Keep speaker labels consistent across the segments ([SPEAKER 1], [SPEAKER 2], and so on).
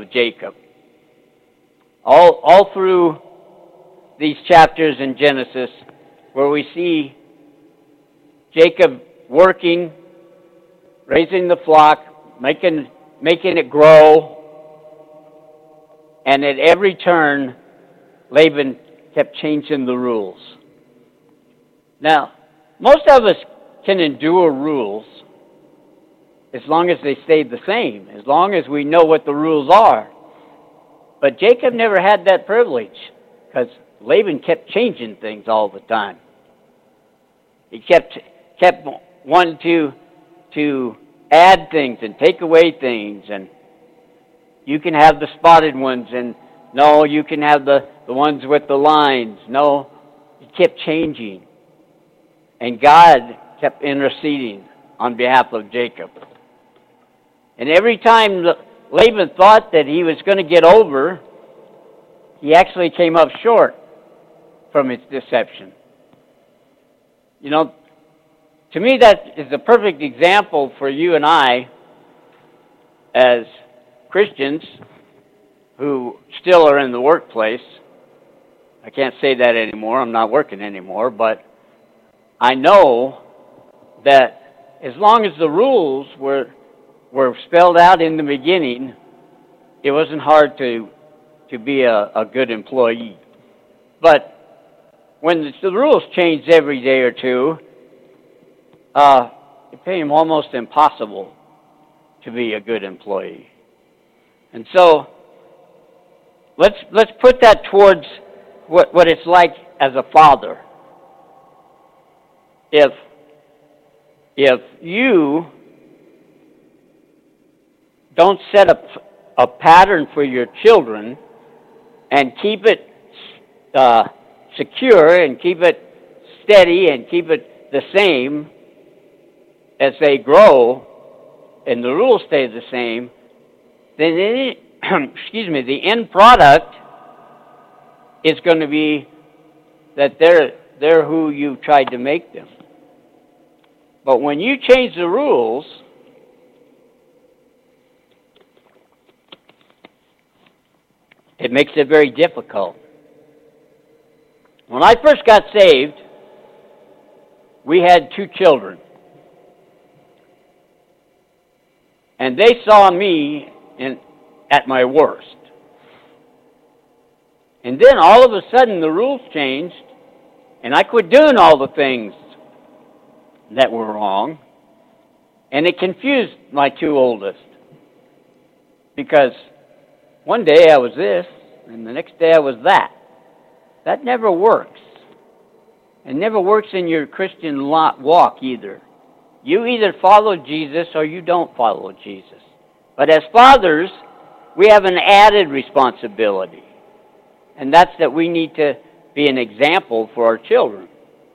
[SPEAKER 1] of Jacob. All through these chapters in Genesis, where we see Jacob working, raising the flock, making it grow, and at every turn, Laban kept changing the rules. Now, most of us can endure rules as long as they stay the same, as long as we know what the rules are. But Jacob never had that privilege, because Laban kept changing things all the time. He kept wanting to add things and take away things, and you can have the spotted ones, and no, you can have the ones with the lines. No, he kept changing. And God kept interceding on behalf of Jacob. And every time Laban thought that he was going to get over, he actually came up short from his deception. You know, to me that is a perfect example for you and I as Christians who still are in the workplace. I can't say that anymore. I'm not working anymore, but I know that as long as the rules were spelled out in the beginning, it wasn't hard to be a good employee. But when the rules changed every day or two, it became almost impossible to be a good employee. And so let's put that towards what it's like as a father. If you don't set up a pattern for your children and keep it secure and keep it steady and keep it the same as they grow and the rules stay the same, then the end product is going to be that they're who you tried to make them. But when you change the rules, it makes it very difficult. When I first got saved, we had 2 children. And they saw me at my worst. And then all of a sudden the rules changed, and I quit doing all the things that were wrong. And it confused my 2 oldest. Because one day I was this, and the next day I was that. That never works. It never works in your Christian walk either. You either follow Jesus or you don't follow Jesus. But as fathers, we have an added responsibility. And that's that we need to be an example for our children.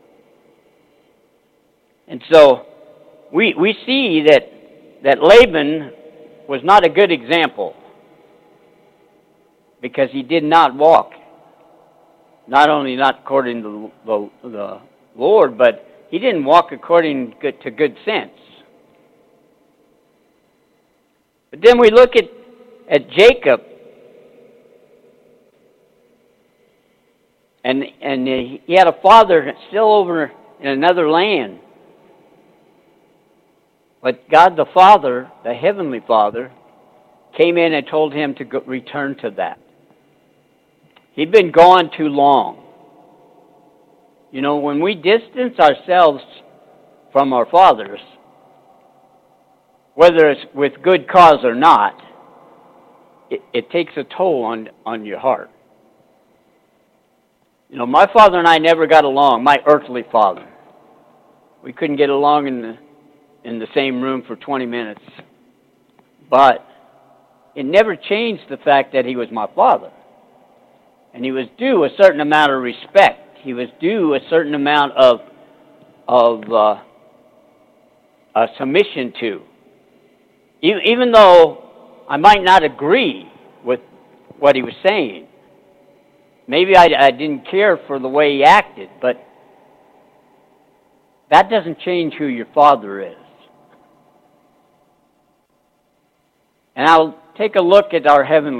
[SPEAKER 1] And so we see that Laban was not a good example, because he did not walk, not only not according to the Lord, but he didn't walk according to good sense. But then we look at Jacob, and he had a father still over in another land. But God the Father, the Heavenly Father, came in and told him to return to that. He'd been gone too long. You know, when we distance ourselves from our fathers, whether it's with good cause or not, it takes a toll on your heart. You know, my father and I never got along, my earthly father. We couldn't get along in the same room for 20 minutes. But it never changed the fact that he was my father. And he was due a certain amount of respect. He was due a certain amount of submission to. Even though I might not agree with what he was saying. Maybe I didn't care for the way he acted, but that doesn't change who your father is. And I'll take a look at our Heavenly